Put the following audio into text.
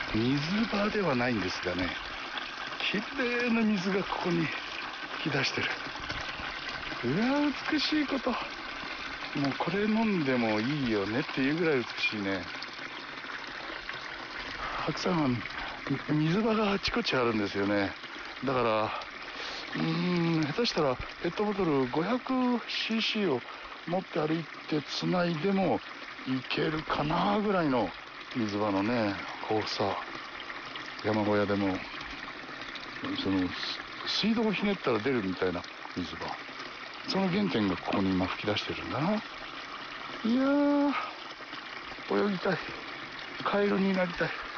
水場ではないんですがね、きれいな水がここに噴き出してる。うわ、美しいこと。もうこれ飲んでもいいよねっていうぐらい美しいね。白山は水場があちこちあるんですよね。だから下手したらペットボトル 500cc を持って歩いてつないでもいけるかなぐらいの水場のね、こうさ、山小屋でもその水道をひねったら出るみたいな水場、その原点がここに今吹き出してるんだな。いやー、泳ぎたい、カエルになりたい。